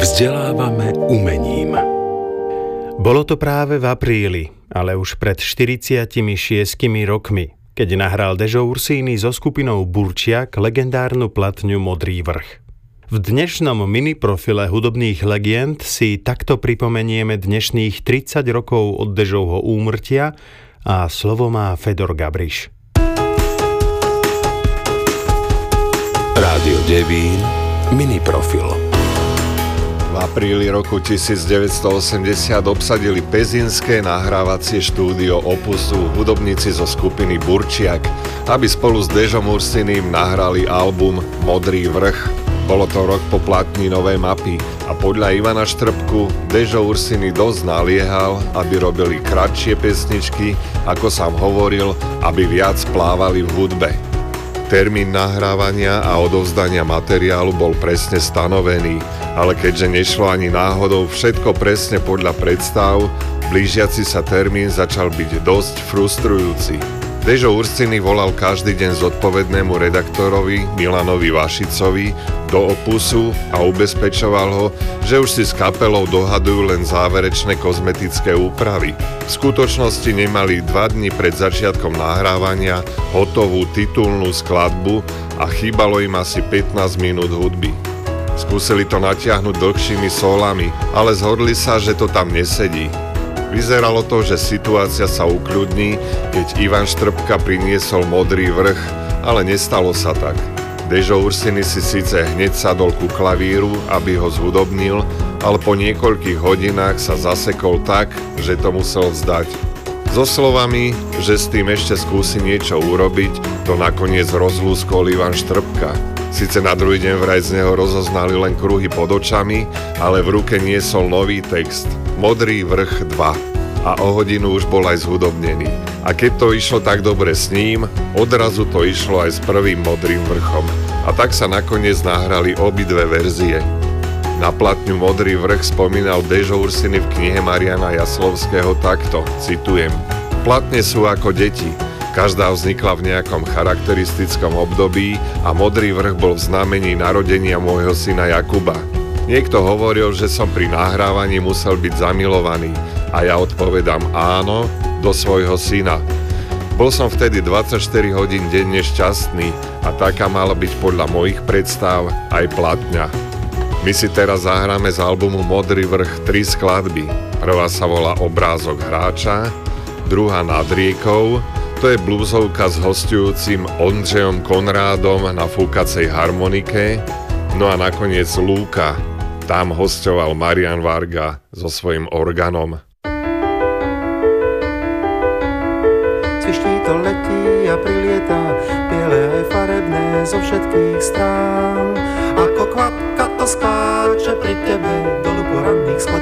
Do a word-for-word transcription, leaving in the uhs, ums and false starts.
Vzdelávame umením. Bolo to práve v apríli, ale už pred štyridsiatimi šiestimi rokmi, keď nahral Dežo Ursíny so skupinou Burčiak legendárnu platňu Modrý vrch. V dnešnom miniprofile hudobných legend si takto pripomenieme dnešných tridsať rokov od Dežovho úmrtia a slovo má Fedor Gabriš. Rádio Devín, miniprofil. V apríli roku devätnásťstoosemdesiat obsadili pezinské nahrávacie štúdio Opusu hudobníci zo skupiny Burčiak, aby spolu s Dežom Ursínym nahrali album Modrý vrch. Bolo to rok po platni Novej mapy a podľa Ivana Štrbku Dežo Ursíny dosť naliehal, aby robili kratšie pesničky, ako sám hovoril, aby viac plávali v hudbe. Termín nahrávania a odovzdania materiálu bol presne stanovený, ale keďže nešlo ani náhodou všetko presne podľa predstav, blížiaci sa termín začal byť dosť frustrujúci. Dežo Ursíny volal každý deň zodpovednému redaktorovi Milanovi Vašicovi do Opusu a ubezpečoval ho, že už si s kapelou dohadujú len záverečné kozmetické úpravy. V skutočnosti nemali dva dni pred začiatkom nahrávania hotovú titulnú skladbu a chýbalo im asi pätnásť minút hudby. Skúsili to natiahnuť dlhšími solami, ale zhodli sa, že to tam nesedí. Vyzeralo to, že situácia sa ukľudní, keď Ivan Štrbka priniesol Modrý vrch, ale nestalo sa tak. Dežo Ursíny si síce hneď sadol ku klavíru, aby ho zhudobnil, ale po niekoľkých hodinách sa zasekol tak, že to musel vzdať. So slovami, že s tým ešte skúsi niečo urobiť, to nakoniec rozlúskol Ivan Štrbka. Sice na druhý deň vraj z neho rozoznali len kruhy pod očami, ale v ruke niesol nový text Modrý vrch dva a o hodinu už bol aj zhudobnený. A keď to išlo tak dobre s ním, odrazu to išlo aj s prvým Modrým vrchom. A tak sa nakoniec nahrali obidve verzie. Na platňu Modrý vrch spomínal Dežo Ursíny v knihe Mariana Jaslovského takto, citujem: Platne sú ako deti. Každá vznikla v nejakom charakteristickom období a Modrý vrch bol v znamení narodenia môjho syna Jakuba. Niekto hovoril, že som pri nahrávaní musel byť zamilovaný a ja odpovedám áno do svojho syna. Bol som vtedy dvadsaťštyri hodín denne šťastný a taká mala byť podľa mojich predstav aj platňa. My si teraz zahráme z albumu Modrý vrch tri skladby. Prvá sa volá Obrázok hráča, druhá Nad riekou, to je bluesovka s hosťujúcim Ondřejom Konrádom na fúkacej harmonike, no a nakoniec Lúka. Tam hosťoval Marian Varga so svojím organom. Cviští to letí a prilietá, biele aj farebné zo všetkých strán. Ako kvapka to skáče pri tebe,